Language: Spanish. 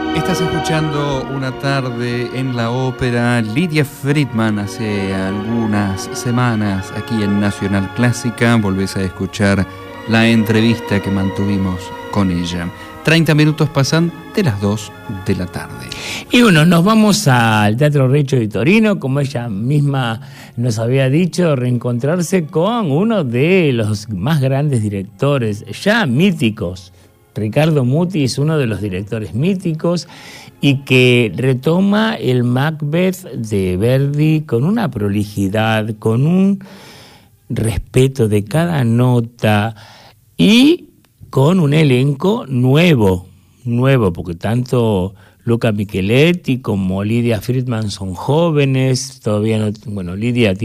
Estás escuchando Una tarde en la ópera. Lydia Friedman, hace algunas semanas aquí en Nacional Clásica. Volvés a escuchar la entrevista que mantuvimos con ella. 30 minutos pasan de las 2 de la tarde. Y bueno, nos vamos al Teatro Reggio di Torino, como ella misma nos había dicho, reencontrarse con uno de los más grandes directores, ya míticos. Ricardo Muti es uno de los directores míticos y que retoma el Macbeth de Verdi con una prolijidad, con un respeto de cada nota y con un elenco nuevo, porque tanto Luca Micheletti como Lydia Friedman son jóvenes, todavía no, bueno, Lydia